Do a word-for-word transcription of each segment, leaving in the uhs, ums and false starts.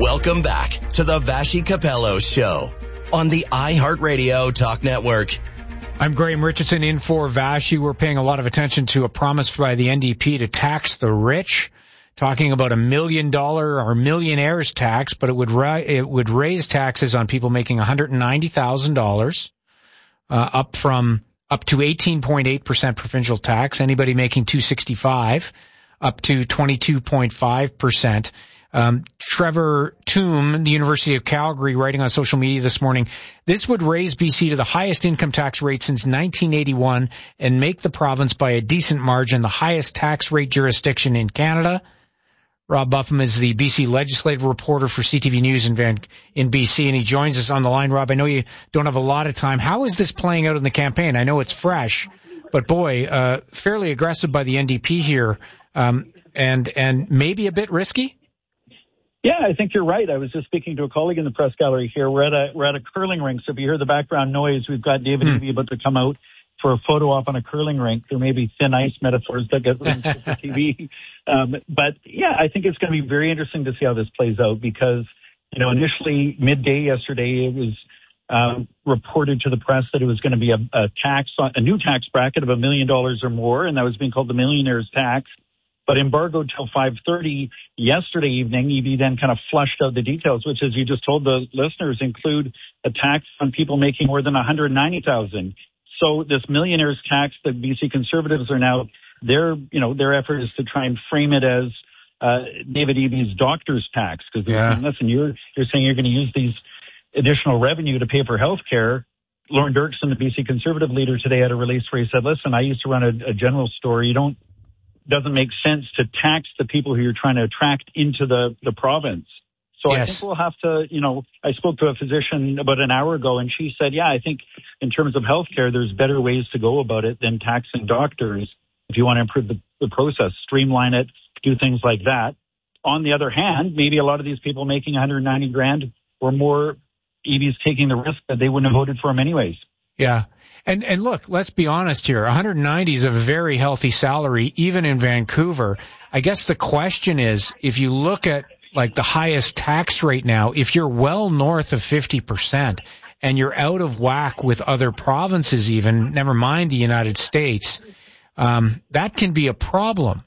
Welcome back to the Vassy Capello Show on the iHeartRadio Talk Network. I'm Graham Richardson in for Vassy. We're paying a lot of attention to a promise by the N D P to tax the rich, talking about a million dollar or millionaire's tax, but it would ra- it would raise taxes on people making one hundred ninety thousand dollars, uh, up from up to eighteen point eight percent provincial tax. Anybody making two hundred sixty-five thousand dollars up to twenty-two point five percent. Um, Trevor Toom, the University of Calgary, writing on social media this morning, this would raise B C to the highest income tax rate since nineteen eighty-one and make the province by a decent margin the highest tax rate jurisdiction in Canada. Rob Buffum is the B C legislative reporter for C T V News in Van, in B C, and he joins us on the line. Rob, I know you don't have a lot of time. How is this playing out in the campaign? I know it's fresh, but boy, uh, fairly aggressive by the N D P here, um, and, and maybe a bit risky? Yeah, I think you're right. I was just speaking to a colleague in the press gallery here. We're at a we're at a curling rink, so if you hear the background noise, we've got David hmm. Eby about to come out for a photo op on a curling rink. There may be thin ice metaphors that get linked to the T V. Um, but yeah, I think it's going to be very interesting to see how this plays out because, you know, initially midday yesterday, it was um, reported to the press that it was going to be a, a tax, a new tax bracket of a million dollars or more, and that was being called the millionaire's tax. But embargoed till five thirty yesterday evening. Eby then kind of flushed out the details, which, as you just told the listeners, include a tax on people making more than one hundred ninety thousand dollars. So this millionaire's tax that B C Conservatives are now, their, you know, their effort is to try and frame it as uh, David Eby's doctor's tax. Because, yeah. listen, you're, you're saying you're going to use these additional revenue to pay for health care. Lauren Dirksen, the B C Conservative leader today, had a release where he said, listen, I used to run a, a general store. You don't, doesn't make sense to tax the people who you're trying to attract into the, the province. So yes. I think we'll have to, you know, I spoke to a physician about an hour ago and she said, yeah, I think in terms of healthcare, there's better ways to go about it than taxing doctors if you want to improve the, the process, streamline it, do things like that. On the other hand, maybe a lot of these people making one hundred ninety grand were more Eby's taking the risk that they wouldn't have voted for him anyways. Yeah. And, and look, let's be honest here. one hundred ninety is a very healthy salary, even in Vancouver. I guess the question is, if you look at like the highest tax rate now, if you're well north of fifty percent and you're out of whack with other provinces even, never mind the United States, um, that can be a problem.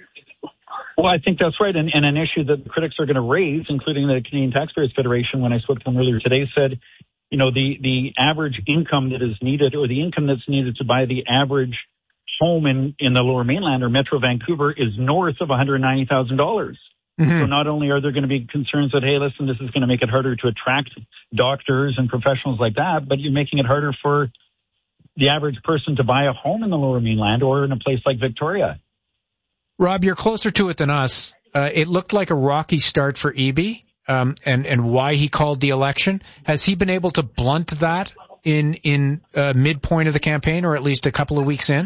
Well, I think that's right. And, and an issue that the critics are going to raise, including the Canadian Taxpayers Federation, when I spoke to them earlier today, said, you know, the, the average income that is needed or the income that's needed to buy the average home in, in the Lower Mainland or Metro Vancouver is north of one hundred ninety thousand dollars. Mm-hmm. So not only are there going to be concerns that, hey, listen, this is going to make it harder to attract doctors and professionals like that, but you're making it harder for the average person to buy a home in the Lower Mainland or in a place like Victoria. Rob, you're closer to it than us. Uh, it looked like a rocky start for Eby. Um, and, and why he called the election. Has he been able to blunt that in, in uh, midpoint of the campaign or at least a couple of weeks in?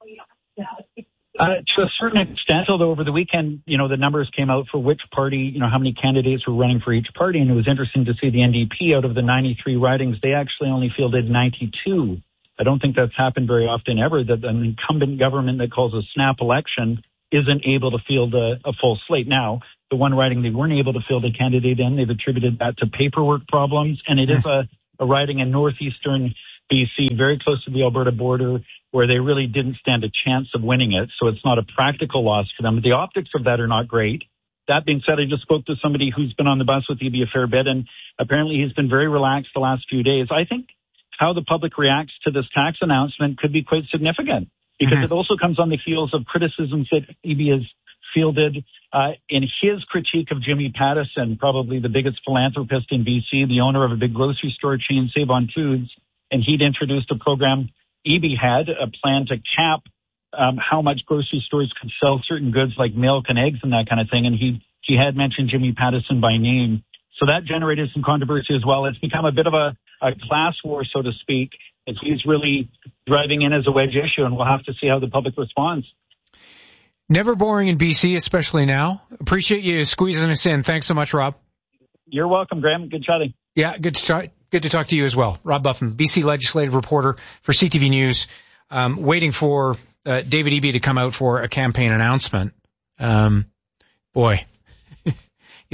Uh, to a certain extent, although over the weekend, you know, the numbers came out for which party, you know, how many candidates were running for each party. And it was interesting to see the N D P out of the ninety-three ridings, they actually only fielded ninety-two. I don't think that's happened very often ever, that an incumbent government that calls a snap election isn't able to field a, a full slate. Now, the one riding they weren't able to field a candidate in, they've attributed that to paperwork problems. And it is a, a riding in northeastern B C, very close to the Alberta border, where they really didn't stand a chance of winning it. So it's not a practical loss for them. The optics of that are not great. That being said, I just spoke to somebody who's been on the bus with Eby a fair bit, and apparently he's been very relaxed the last few days. I think how the public reacts to this tax announcement could be quite significant, because mm-hmm. it also comes on the heels of criticisms that Eby has fielded uh, in his critique of Jimmy Pattison, probably the biggest philanthropist in B C, the owner of a big grocery store chain, Save On Foods, and he'd introduced a program. Eby had a plan to cap um, how much grocery stores could sell certain goods like milk and eggs and that kind of thing, and he he had mentioned Jimmy Pattison by name. So that generated some controversy as well. It's become a bit of a, a class war, so to speak, as he's really driving in as a wedge issue, and we'll have to see how the public responds. Never boring in B C, especially now. Appreciate you squeezing us in. Thanks so much, Rob. You're welcome, Graham. Good chatting. Yeah, good to talk, good to talk to you as well. Rob Buffum, B C legislative reporter for C T V News, um, waiting for uh, David Eby to come out for a campaign announcement. Um, boy, you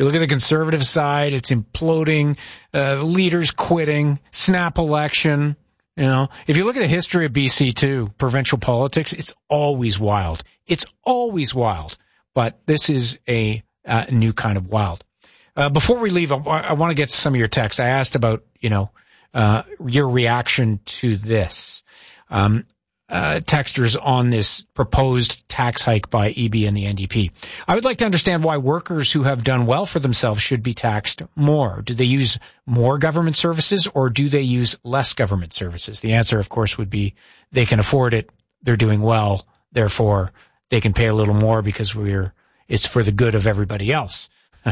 You look at the conservative side, it's imploding, uh, leaders quitting, snap election. You know, if you look at the history of B C too, provincial politics, it's always wild. It's always wild. But this is a uh, new kind of wild. Uh, before we leave, I, I want to get to some of your texts. I asked about, you know, uh, your reaction to this. Um, uh, texters on this proposed tax hike by E B and the N D P. I would like to understand why workers who have done well for themselves should be taxed more. Do they use more government services or do they use less government services? The answer, of course, would be they can afford it. They're doing well. Therefore, they can pay a little more because we're, it's for the good of everybody else.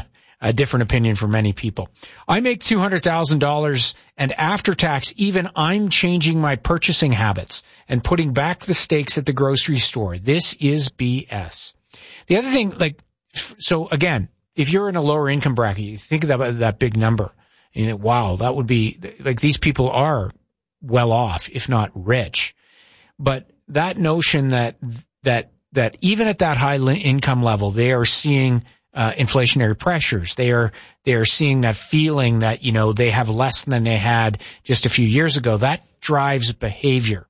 A different opinion for many people. I make two hundred thousand dollars and after tax, even I'm changing my purchasing habits and putting back the steaks at the grocery store. This is B S. The other thing, like, so again, if you're in a lower income bracket, you think of that, that big number. And you know, wow, that would be, like, these people are well off, if not rich. But that notion that, that, that even at that high income level, they are seeing Uh, inflationary pressures. They are, they are seeing that feeling that, you know, they have less than they had just a few years ago. That drives behavior.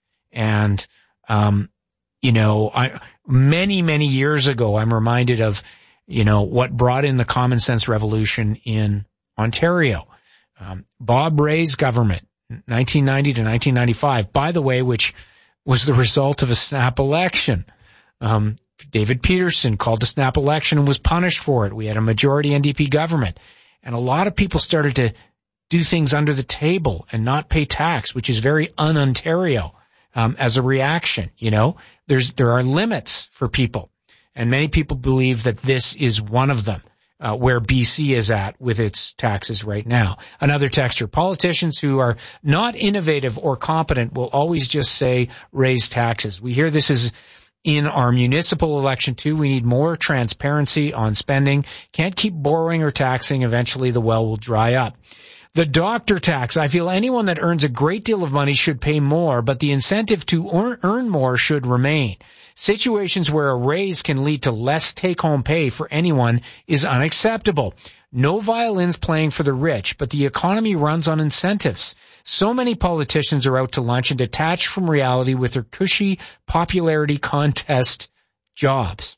And, um, you know, I, many, many years ago, I'm reminded of, you know, what brought in the common sense revolution in Ontario. Um, Bob Rae's government, nineteen ninety to nineteen ninety-five, by the way, which was the result of a snap election. Um, David Peterson called a snap election and was punished for it. We had a majority N D P government. And a lot of people started to do things under the table and not pay tax, which is very un-Ontario, um, as a reaction. You know, there's, there are limits for people. And many people believe that this is one of them, uh, where B C is at with its taxes right now. Another texter, politicians who are not innovative or competent will always just say raise taxes. We hear this is in our municipal election too. We need more transparency on spending. Can't keep borrowing or taxing. Eventually the well will dry up. The doctor tax. I feel anyone that earns a great deal of money should pay more, but the incentive to earn more should remain. Situations where a raise can lead to less take-home pay for anyone is unacceptable. No violins playing for the rich, but the economy runs on incentives. So many politicians are out to lunch and detached from reality with their cushy popularity contest jobs.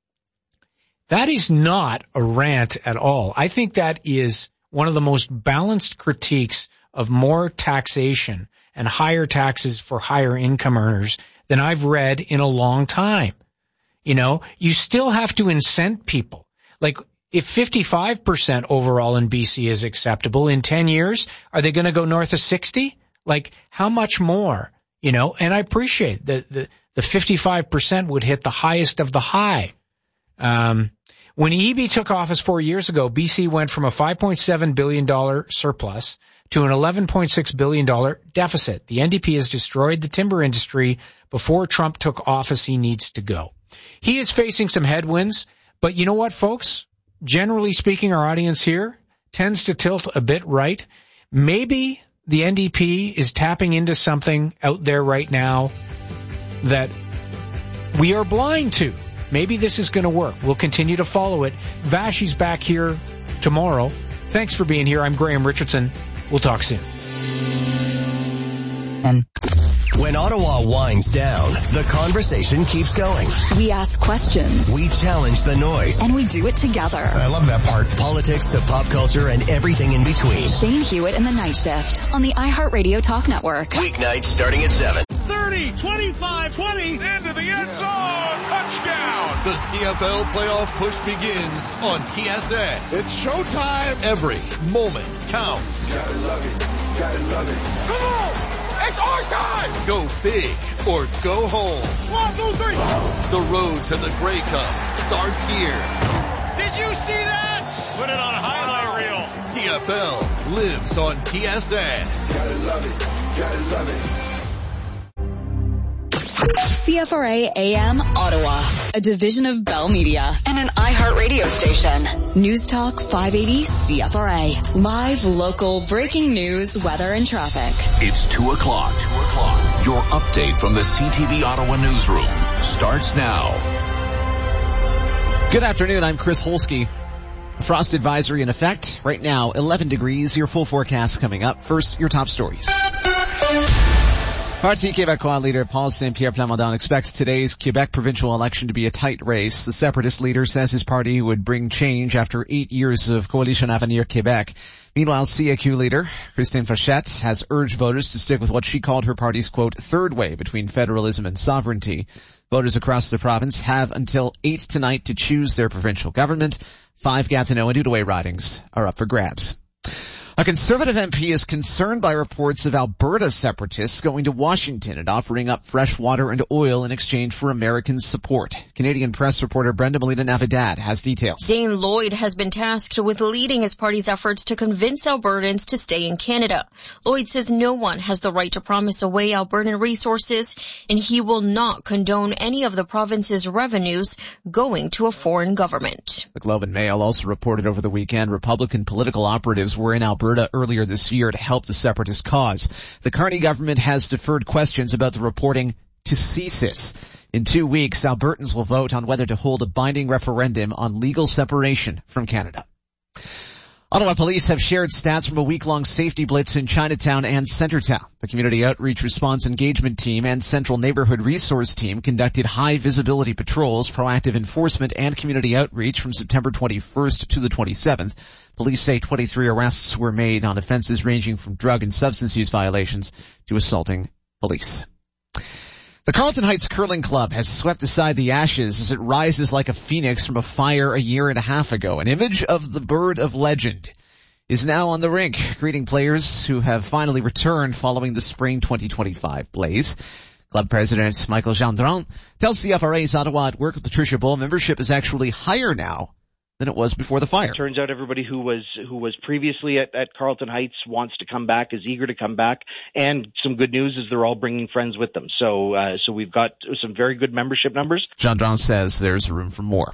That is not a rant at all. I think that is one of the most balanced critiques of more taxation and higher taxes for higher income earners than I've read in a long time. You know, you still have to incent people. Like, if fifty-five percent overall in B C is acceptable in ten years, are they going to go north of sixty? Like, how much more? You know, and I appreciate that the, the fifty-five percent would hit the highest of the high. Um, when E B took office four years ago, B C went from a five point seven billion dollars surplus to an eleven point six billion dollars deficit. The N D P has destroyed the timber industry. Before Trump took office, he needs to go. He is facing some headwinds, but you know what, folks? Generally speaking, our audience here tends to tilt a bit right. Maybe the N D P is tapping into something out there right now that we are blind to. Maybe this is going to work. We'll continue to follow it. Vashy's back here tomorrow. Thanks for being here. I'm Graham Richardson. We'll talk soon. When Ottawa winds down, the conversation keeps going. We ask questions. We challenge the noise. And we do it together. I love that part. Politics to pop culture and everything in between. Shane Hewitt and the Night Shift on the iHeartRadio Talk Network. Weeknights starting at seven. thirty, twenty-five, twenty, into the end zone. Touchdown. The C F L playoff push begins on T S N. It's showtime. Every moment counts. Gotta love it. Gotta love it. Come on. It's our time! Go big or go home. One, two, three. The road to the Grey Cup starts here. Did you see that? Put it on a highlight reel. C F L lives on T S N. Gotta love it. Gotta love it. C F R A A M Ottawa, a division of Bell Media and an iHeartRadio station. News Talk five eighty C F R A. Live, local, breaking news, weather, and traffic. It's two o'clock. Two o'clock. Your update from the C T V Ottawa newsroom starts now. Good afternoon. I'm Chris Holsky. Frost advisory in effect. Right now, eleven degrees. Your full forecast coming up. First, your top stories. Parti Québécois leader Paul Saint-Pierre Plamondon expects today's Quebec provincial election to be a tight race. The separatist leader says his party would bring change after eight years of Coalition Avenir Québec. Meanwhile, C A Q leader Christine Frechette has urged voters to stick with what she called her party's, quote, third way between federalism and sovereignty. Voters across the province have until eight tonight to choose their provincial government. Five Gatineau and Outaouais ridings are up for grabs. A Conservative M P is concerned by reports of Alberta separatists going to Washington and offering up fresh water and oil in exchange for American support. Canadian press reporter Brenda Molina-Navidad has details. Dane Lloyd has been tasked with leading his party's efforts to convince Albertans to stay in Canada. Lloyd says no one has the right to promise away Albertan resources, and he will not condone any of the province's revenues going to a foreign government. The Globe and Mail also reported over the weekend Republican political operatives were in Alberta earlier this year to help the separatist cause. The Carney government has deferred questions about the reporting to C S I S. In two weeks, Albertans will vote on whether to hold a binding referendum on legal separation from Canada. Ottawa police have shared stats from a week-long safety blitz in Chinatown and Centertown. The Community Outreach Response Engagement Team and Central Neighborhood Resource Team conducted high-visibility patrols, proactive enforcement, and community outreach from September twenty-first to the twenty-seventh. Police say twenty-three arrests were made on offenses ranging from drug and substance use violations to assaulting police. The Carlton Heights Curling Club has swept aside the ashes as it rises like a phoenix from a fire a year and a half ago. An image of the bird of legend is now on the rink, greeting players who have finally returned following the spring twenty twenty-five blaze. Club president Michael Gendron tells C F R A's Ottawa at Work with Patricia Bull membership is actually higher now than it was before the fire. Turns out everybody who was who was previously at, at Carlton Heights wants to come back, is eager to come back, and some good news is they're all bringing friends with them. So uh, so we've got some very good membership numbers. Gendron says there's room for more.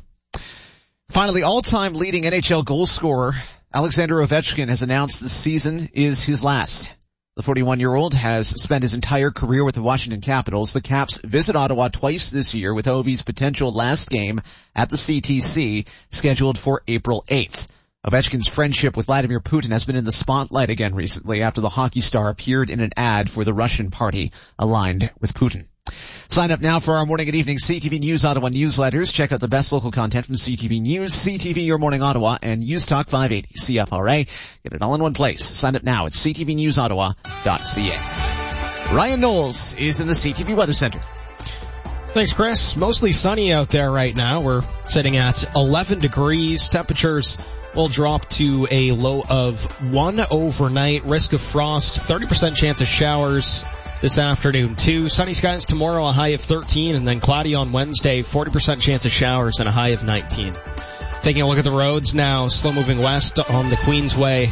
Finally, all-time leading N H L goal scorer Alexander Ovechkin has announced the season is his last. The forty-one-year-old has spent his entire career with the Washington Capitals. The Caps visit Ottawa twice this year, with Ovi's potential last game at the C T C scheduled for April eighth. Ovechkin's friendship with Vladimir Putin has been in the spotlight again recently after the hockey star appeared in an ad for the Russian party aligned with Putin. Sign up now for our morning and evening C T V News Ottawa newsletters. Check out the best local content from C T V News, C T V Your Morning Ottawa, and News Talk five eighty C F R A. Get it all in one place. Sign up now at c t v news ottawa dot c a. Ryan Knowles is in the C T V Weather Center. Thanks, Chris. Mostly sunny out there right now. We're sitting at eleven degrees. Temperatures will drop to a low of one overnight. Risk of frost, thirty percent chance of showers this afternoon too. Sunny skies tomorrow, a high of thirteen, and then cloudy on Wednesday, forty percent chance of showers and a high of nineteen. Taking a look at the roads now, slow moving west on the Queensway.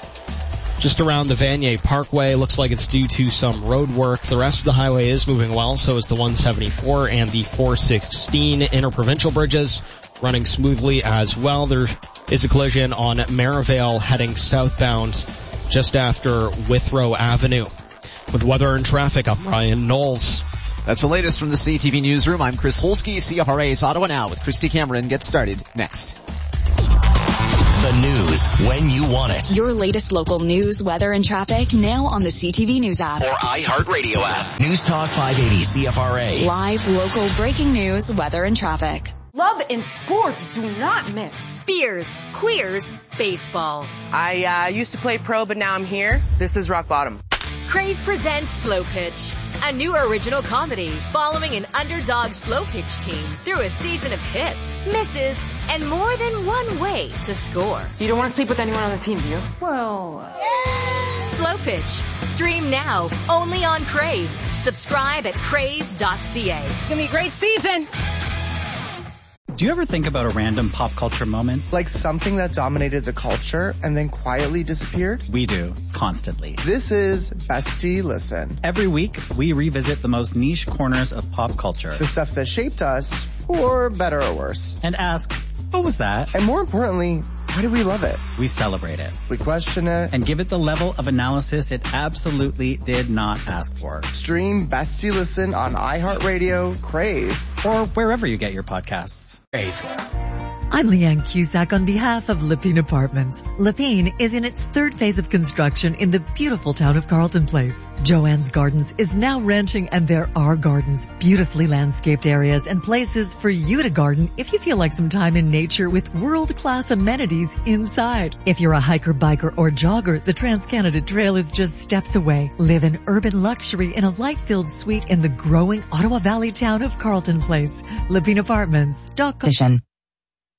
Just around the Vanier Parkway, looks like it's due to some road work. The rest of the highway is moving well, so is the one seventy-four and the four sixteen interprovincial bridges running smoothly as well. There is a collision on Merivale heading southbound just after Withrow Avenue. With weather and traffic, I'm Ryan Knowles. That's the latest from the C T V Newsroom. I'm Chris Holsky, C F R A's Ottawa Now with Christy Cameron. Get started next. The news when you want it. Your latest local news, weather, and traffic now on the C T V News app. Or iHeartRadio app. News Talk five eighty C F R A. Live, local, breaking news, weather, and traffic. Love and sports do not mix. Beers, queers, baseball. I uh, used to play pro, but now I'm here. This is rock bottom. Crave presents Slow Pitch, a new original comedy following an underdog slow pitch team through a season of hits, misses, and more than one way to score. You don't want to sleep with anyone on the team, do you? Well... Uh... Slow Pitch. Stream now, only on Crave. Subscribe at crave dot c a. It's going to be a great season. Do you ever think about a random pop culture moment? Like something that dominated the culture and then quietly disappeared? We do, constantly. This is Bestie Listen. Every week, we revisit the most niche corners of pop culture. The stuff that shaped us, for better or worse. And ask, what was that? And more importantly, why do we love it? We celebrate it. We question it. And give it the level of analysis it absolutely did not ask for. Stream Bestie Listen on iHeartRadio, Crave, or wherever you get your podcasts. Crave. I'm Leanne Cusack on behalf of Lepine Apartments. Lepine is in its third phase of construction in the beautiful town of Carlton Place. Joanne's Gardens is now renting, and there are gardens, beautifully landscaped areas, and places for you to garden if you feel like some time in nature with world-class amenities inside. If you're a hiker, biker, or jogger, the Trans-Canada Trail is just steps away. Live in urban luxury in a light-filled suite in the growing Ottawa Valley town of Carlton Place. Lepine Apartments dot com.